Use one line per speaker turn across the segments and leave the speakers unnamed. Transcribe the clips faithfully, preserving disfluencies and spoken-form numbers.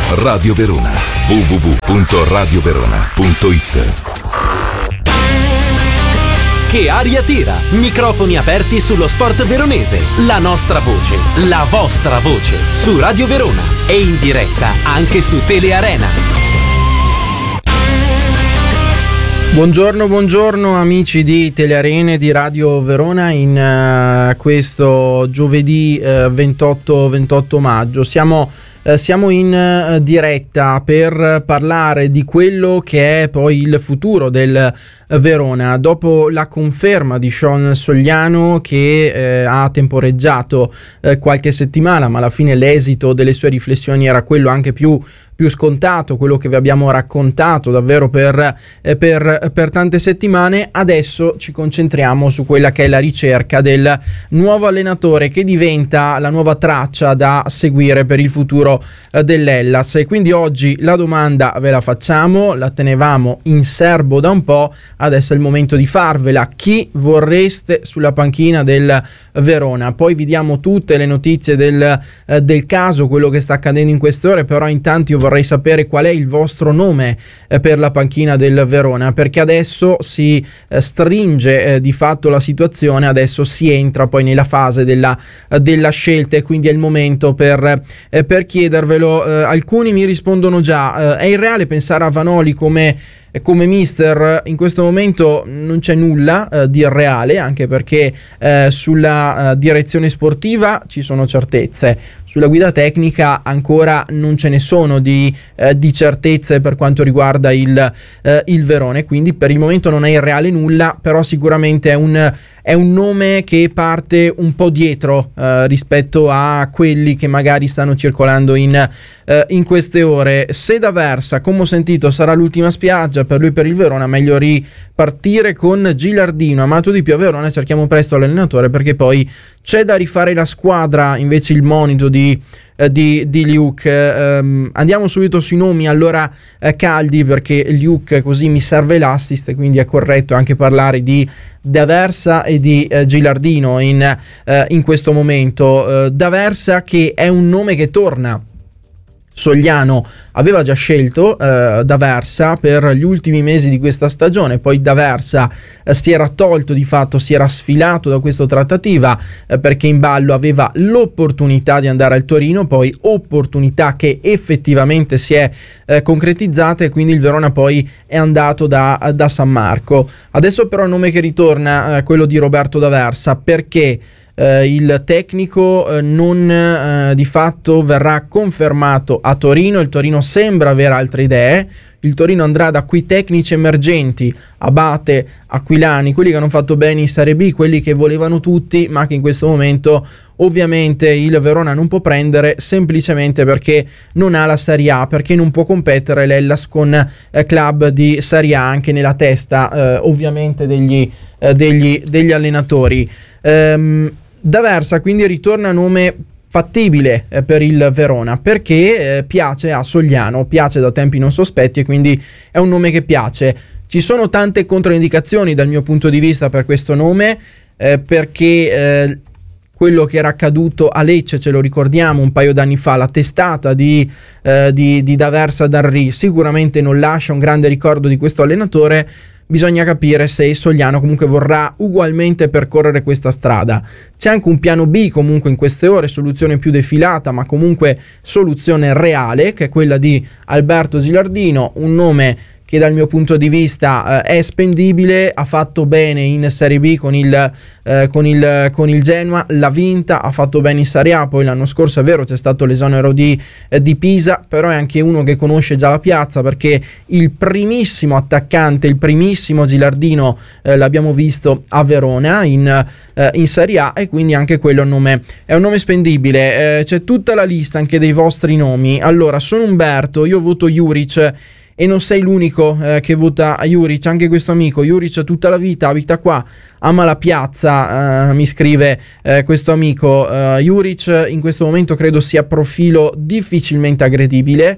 Radio Verona. w w w punto radio verona punto i t.
Che aria tira! Microfoni aperti sullo sport veronese. La nostra voce, la vostra voce, su Radio Verona e in diretta anche su Telearena.
Buongiorno, buongiorno amici di Telearena e di Radio Verona in uh, questo giovedì uh, ventotto maggio. Siamo, uh, siamo in uh, diretta per parlare di quello che è poi il futuro del uh, Verona. Dopo la conferma di Sean Sogliano che uh, ha temporeggiato uh, qualche settimana, ma alla fine l'esito delle sue riflessioni era quello anche più più scontato, quello che vi abbiamo raccontato davvero per, eh, per, per tante settimane. Adesso ci concentriamo su quella che è la ricerca del nuovo allenatore che diventa la nuova traccia da seguire per il futuro eh, dell'Hellas. E quindi oggi la domanda ve la facciamo, la tenevamo in serbo da un po', adesso è il momento di farvela. Chi vorreste sulla panchina del Verona? Poi vi diamo tutte le notizie del, eh, del caso, quello che sta accadendo in queste ore, però intanto io vorrei vorrei sapere qual è il vostro nome eh, per la panchina del Verona, perché adesso si eh, stringe eh, di fatto la situazione, adesso si entra poi nella fase della, eh, della scelta e quindi è il momento per, eh, per chiedervelo. Eh, alcuni mi rispondono già, eh, è irreale pensare a Vanoli come come mister. In questo momento non c'è nulla eh, di irreale, anche perché eh, sulla eh, direzione sportiva ci sono certezze, sulla guida tecnica ancora non ce ne sono di, eh, di certezze per quanto riguarda il, eh, il Verona, e quindi per il momento non è irreale nulla, però sicuramente è un, è un nome che parte un po' dietro eh, rispetto a quelli che magari stanno circolando in, eh, in queste ore. Se D'Aversa, come ho sentito, sarà l'ultima spiaggia per lui, per il Verona, meglio ripartire con Gilardino. Amato di più a Verona, cerchiamo presto l'allenatore perché poi c'è da rifare la squadra. Invece il monito di eh, di, di Liuk. Um, andiamo subito sui nomi allora eh, caldi, perché Liuk così mi serve l'assist e quindi è corretto anche parlare di D'Aversa e di eh, Gilardino in, eh, in questo momento. eh, D'Aversa, che è un nome che torna. Sogliano aveva già scelto eh, D'Aversa per gli ultimi mesi di questa stagione, poi D'Aversa eh, si era tolto di fatto, si era sfilato da questa trattativa eh, perché in ballo aveva l'opportunità di andare al Torino, poi opportunità che effettivamente si è eh, concretizzata, e quindi il Verona poi è andato da, da San Marco. Adesso però il nome che ritorna è eh, quello di Roberto D'Aversa, perché Uh, il tecnico uh, non uh, di fatto verrà confermato a Torino. Il Torino sembra avere altre idee. Il Torino andrà da quei tecnici emergenti, Abate, Aquilani, quelli che hanno fatto bene in Serie B, quelli che volevano tutti, ma che in questo momento ovviamente il Verona non può prendere, semplicemente perché non ha la Serie A, perché non può competere l'Hellas con eh, club di Serie A anche nella testa eh, ovviamente degli, eh, degli, degli allenatori. Ehm, D'Aversa quindi ritorna nome fattibile eh, per il Verona, perché eh, piace a Sogliano, piace da tempi non sospetti, e quindi è un nome che piace. Ci sono tante controindicazioni dal mio punto di vista per questo nome, eh, perché eh, quello che era accaduto a Lecce, ce lo ricordiamo un paio d'anni fa, la testata di, eh, di, di D'Aversa Darri sicuramente non lascia un grande ricordo di questo allenatore. Bisogna capire se Sogliano comunque vorrà ugualmente percorrere questa strada. C'è anche un piano B comunque in queste ore, soluzione più defilata, ma comunque soluzione reale, che è quella di Alberto Gilardino, un nome che dal mio punto di vista eh, è spendibile, ha fatto bene in Serie B con il, eh, con, il, con il Genoa, l'ha vinta, ha fatto bene in Serie A, poi l'anno scorso è vero c'è stato l'esonero di, eh, di Pisa, però è anche uno che conosce già la piazza, perché il primissimo attaccante, il primissimo Gilardino eh, l'abbiamo visto a Verona in, eh, in Serie A, e quindi anche quello è un nome, è un nome spendibile. Eh, c'è tutta la lista anche dei vostri nomi. Allora, sono Umberto, io voto Juric, e non sei l'unico eh, che vota a Juric, anche questo amico. Juric tutta la vita, abita qua, ama la piazza, eh, mi scrive eh, questo amico. eh, Juric in questo momento credo sia profilo difficilmente aggredibile,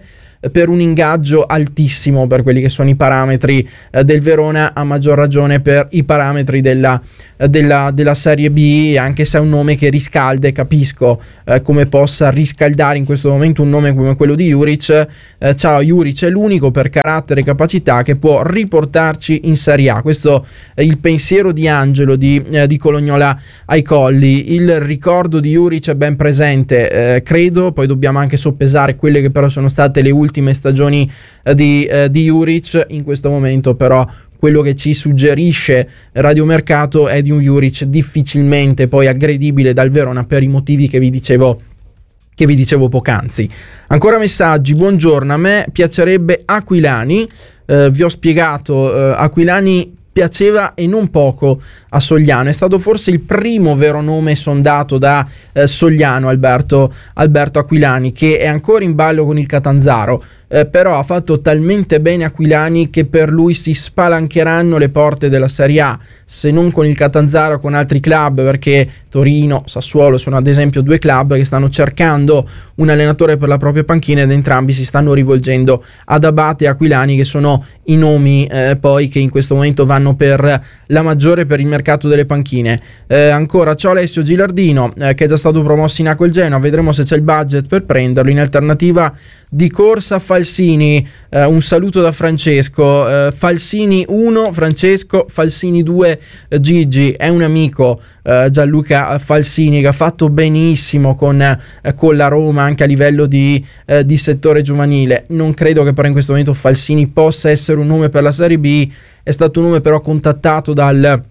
per un ingaggio altissimo per quelli che sono i parametri eh, del Verona, a maggior ragione per i parametri della, eh, della, della Serie B, anche se è un nome che riscalda e capisco eh, come possa riscaldare in questo momento un nome come quello di Juric. Eh, ciao, Juric è l'unico per carattere e capacità che può riportarci in Serie A. Questo è il pensiero di Angelo di, eh, di Colognola ai Colli. Il ricordo di Juric è ben presente, eh, credo, poi dobbiamo anche soppesare quelle che però sono state le ultime stagioni eh, di, eh, di Juric. In questo momento però quello che ci suggerisce Radiomercato è di un Juric difficilmente poi aggredibile dal Verona per i motivi che vi dicevo che vi dicevo poc'anzi. Ancora messaggi: buongiorno, a me piacerebbe Aquilani, eh, vi ho spiegato, eh, Aquilani piaceva e non poco a Sogliano, è stato forse il primo vero nome sondato da eh, Sogliano, Alberto, Alberto Aquilani, che è ancora in ballo con il Catanzaro. Eh, però ha fatto talmente bene Aquilani che per lui si spalancheranno le porte della Serie A, se non con il Catanzaro, con altri club, perché Torino, Sassuolo sono ad esempio due club che stanno cercando un allenatore per la propria panchina ed entrambi si stanno rivolgendo ad Abate e Aquilani, che sono i nomi eh, poi che in questo momento vanno per la maggiore per il mercato delle panchine. Eh, ancora ciao Alessio Gilardino, eh, che è già stato promosso in A quel Genoa, vedremo se c'è il budget per prenderlo. In alternativa di corsa Falsini, eh, un saluto da Francesco. eh, Falsini uno, Francesco, Falsini due, eh, Gigi, è un amico, eh, Gianluca Falsini, che ha fatto benissimo con, eh, con la Roma anche a livello di, eh, di settore giovanile. Non credo che però in questo momento Falsini possa essere un nome per la Serie B, è stato un nome però contattato dal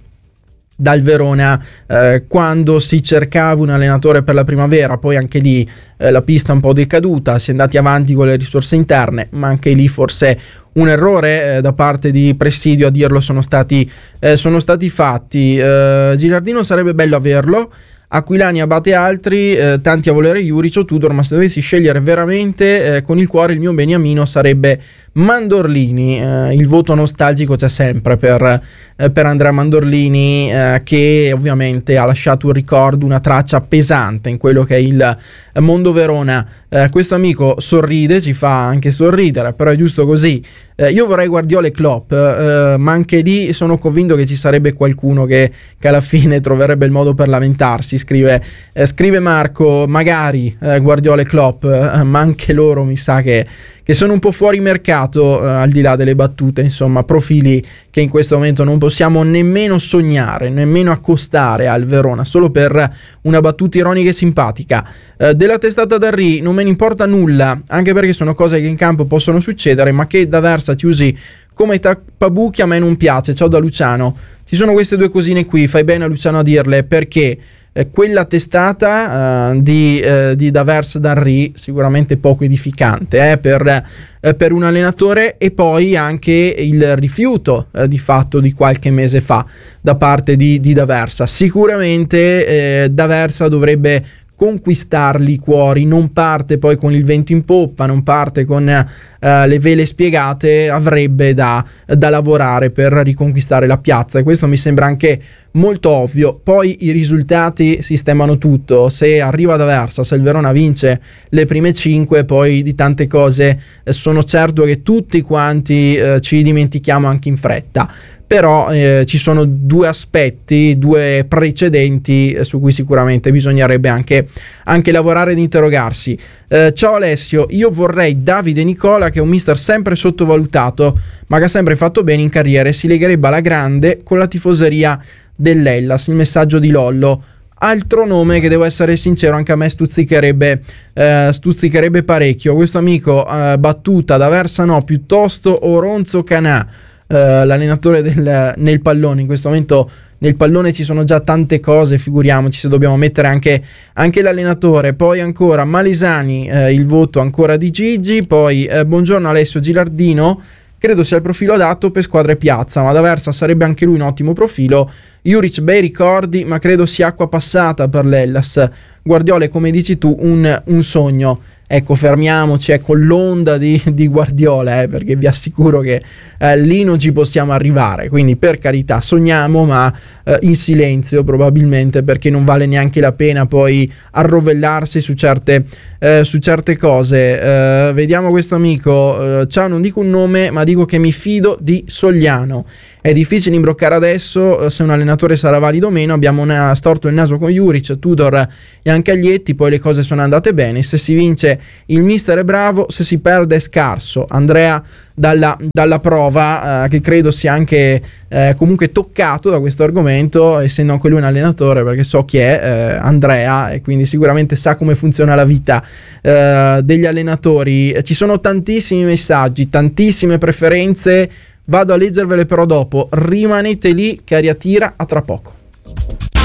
dal Verona eh, quando si cercava un allenatore per la primavera, poi anche lì eh, la pista è un po' decaduta, si è andati avanti con le risorse interne, ma anche lì forse un errore eh, da parte di Presidio, a dirlo, sono stati, eh, sono stati fatti. eh, Gilardino sarebbe bello averlo, Aquilani, Abate altri, eh, tanti a volere Juric o Tudor, ma se dovessi scegliere veramente eh, con il cuore, il mio beniamino sarebbe Mandorlini. Eh, il voto nostalgico c'è sempre per, eh, per Andrea Mandorlini, eh, che ovviamente ha lasciato un ricordo, una traccia pesante in quello che è il mondo Verona. Eh, questo amico sorride, ci fa anche sorridere, però è giusto così. Eh, io vorrei Guardiola e Klopp, eh, ma anche lì sono convinto che ci sarebbe qualcuno che, che alla fine troverebbe il modo per lamentarsi. Scrive, eh, scrive Marco, magari eh, Guardiola e Klopp, eh, ma anche loro mi sa che, che sono un po' fuori mercato, eh, al di là delle battute, insomma, profili che in questo momento non possiamo nemmeno sognare, nemmeno accostare al Verona, solo per una battuta ironica e simpatica. Eh, della testata d'Arri non me ne importa nulla, anche perché sono cose che in campo possono succedere, ma che D'Aversa ti usi come tappabuchi a me non piace. Ciao da Luciano. Ci sono queste due cosine qui, fai bene a Luciano a dirle, perché Eh, quella testata uh, di, uh, di D'Aversa d'Arri sicuramente poco edificante eh, per, uh, per un allenatore, e poi anche il rifiuto uh, di fatto di qualche mese fa da parte di, di D'Aversa. Sicuramente eh, D'Aversa dovrebbe conquistarli i cuori, non parte poi con il vento in poppa, non parte con uh, le vele spiegate, avrebbe da, da lavorare per riconquistare la piazza, e questo mi sembra anche molto ovvio. Poi i risultati sistemano tutto, se arriva D'Aversa, se il Verona vince le prime cinque, poi di tante cose eh, sono certo che tutti quanti eh, ci dimentichiamo anche in fretta. Però eh, ci sono due aspetti, due precedenti eh, su cui sicuramente bisognerebbe anche, anche lavorare ed interrogarsi. Eh, ciao Alessio, io vorrei Davide Nicola, che è un mister sempre sottovalutato, ma che ha sempre fatto bene in carriera e si legherebbe alla grande con la tifoseria dell'Hellas. Il messaggio di Lollo. Altro nome che, devo essere sincero, anche a me stuzzicherebbe, eh, stuzzicherebbe parecchio. Questo amico, eh, battuta, D'Aversa no, piuttosto Oronzo Canà. Uh, l'allenatore del, nel pallone. In questo momento nel pallone ci sono già tante cose, figuriamoci se dobbiamo mettere anche, anche l'allenatore. Poi ancora Malesani, uh, il voto ancora di Gigi. Poi uh, buongiorno Alessio Gilardino, credo sia il profilo adatto per squadra e piazza, ma D'Aversa sarebbe anche lui un ottimo profilo. Juric bei ricordi, ma credo sia acqua passata per l'Hellas. Guardiola, come dici tu, un, un sogno. ecco, fermiamoci ecco l'onda di, di Guardiola, eh, perché vi assicuro che eh, lì non ci possiamo arrivare, quindi per carità sogniamo, ma eh, in silenzio probabilmente, perché non vale neanche la pena poi arrovellarsi su certe, eh, su certe cose. Eh, vediamo questo amico, eh, ciao, non dico un nome ma dico che mi fido di Sogliano. È difficile imbroccare adesso se un allenatore sarà valido o meno. Abbiamo una, storto il naso con Juric, Tudor e anche Aglietti, poi le cose sono andate bene. Se si vince il mister è bravo, se si perde è scarso. Andrea dalla, dalla prova, eh, che credo sia anche eh, comunque toccato da questo argomento, essendo anche lui un allenatore, perché so chi è eh, Andrea, e quindi sicuramente sa come funziona la vita eh, degli allenatori. Ci sono tantissimi messaggi, tantissime preferenze. Vado a leggervele però dopo. Rimanete lì che Aria Tira a tra poco.